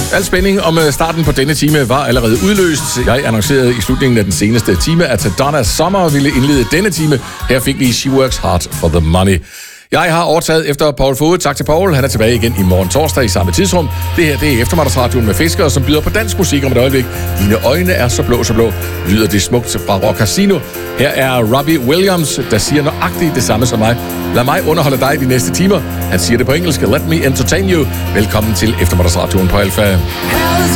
Al spænding om starten på denne time var allerede udløst. Jeg annoncerede i slutningen af den seneste time, at Donna Summer ville indlede denne time. Her fik vi She Works Hard for the Money. Jeg har overtaget efter Paul Foged. Tak til Paul. Han er tilbage igen i morgen torsdag i samme tidsrum. Det her, det er Eftermiddagsradioen med Fiskere, som byder på dansk musik om et øjeblik. Dine øjne er så blå, lyder det smukt fra Rock Casino. Her er Robbie Williams, der siger nøjagtigt det samme som mig. Lad mig underholde dig de næste timer. Han siger det på engelsk. Let me entertain you. Velkommen til Eftermiddagsradioen på Alfa.